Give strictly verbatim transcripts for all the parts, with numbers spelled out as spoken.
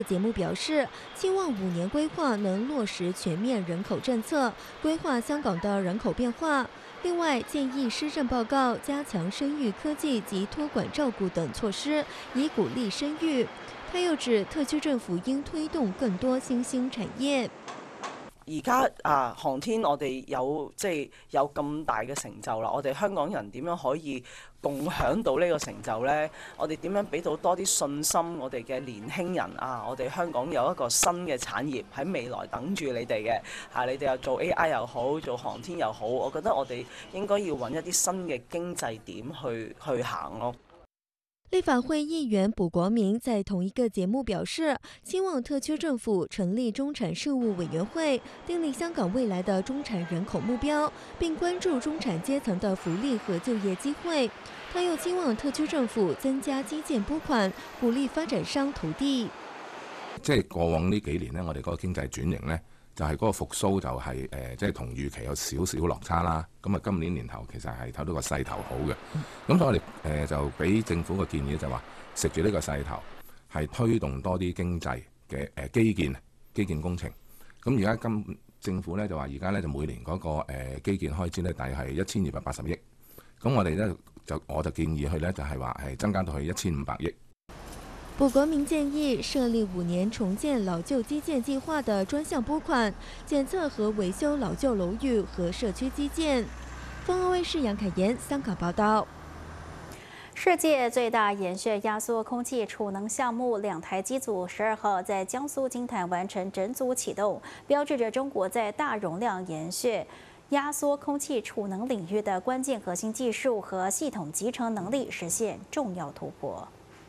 节目表示，期望五年规划能落实全面人口政策，规划香港的人口变化。另外，建议施政报告加强生育科技及托管照顾等措施，以鼓励生育。他又指，特區政府應推動更多新興產業。 而家啊，航天我哋有即係有咁大嘅成就啦，我哋香港人點樣可以共享到呢個成就呢？我哋點樣俾到多啲信心我哋嘅年輕人啊？我哋香港有一個新嘅產業喺未來等住你哋嘅嚇，你哋又做 A I 又好，做航天又好，我覺得我哋應該要揾一啲新嘅經濟點去去行咯。 立法會議員卜國明在同一個節目表示，希望特區政府成立中產事務委員會，訂立香港未來的中產人口目標，並關注中產階層的福利和就業機會。他又希望特區政府增加基建撥款，鼓勵發展商投地。 即係過往呢幾年呢，我哋嗰個經濟轉型呢，就係、是、嗰個復甦就係、是、誒、呃，即係同預期有少少落差啦。咁啊，今年年頭其實係睇到個勢頭好嘅。咁所以我哋誒、呃、就俾政府個建議就話，食住呢個勢頭係推動多啲經濟嘅誒、呃、基建基建工程。咁而家今政府咧就話，而家咧就每年嗰、那個、呃、基建開支咧大約係一千二百八十億。咁我哋咧就我就建議佢咧就係話係增加到去一千五百億。 卜國明建議設立五年重建老舊基建計劃的專項撥款，檢測和維修老舊樓宇和社區基建。鳳凰衛視楊凱妍香港報道。 世界最大鹽穴壓縮空氣儲能項目兩台機組十二號在江蘇金壇完成整組啟動，標誌着中國在大容量鹽穴壓縮空氣儲能領域的關鍵核心技術和系統集成能力實現重要突破。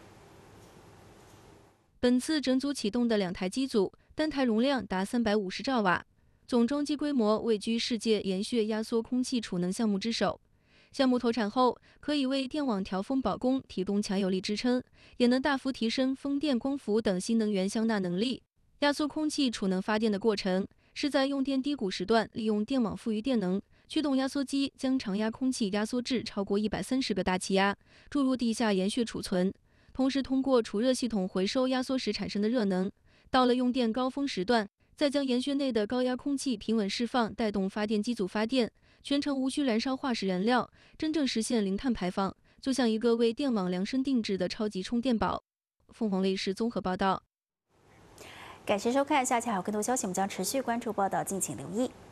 本次整組啟動的兩台機組，單台容量達三百五十兆瓦，總裝機規模位居世界鹽穴壓縮空氣儲能項目之首。項目投產後，可以為電網調峰保供提供強有力支撐，也能大幅提升風電、光伏等新能源相納能力。壓縮空氣儲能發電的過程，是在用電低谷時段，利用電網賦予電能，驅動壓縮機將常壓空氣壓縮至超過一百三十個大氣壓，注入地下鹽穴儲存。同時通過儲熱系統回收壓縮時產生的熱能，到了用電高峰時段，再將鹽穴內的高壓空氣平穩釋放，帶動發電機組發電，全程無需燃燒化石燃料，真正實現零碳排放，就像一個為電網量身定制的超級充電寶。鳳凰衛視綜合報道。 感謝收看，下期還有更多消息，我們將持續關注報道，敬請留意。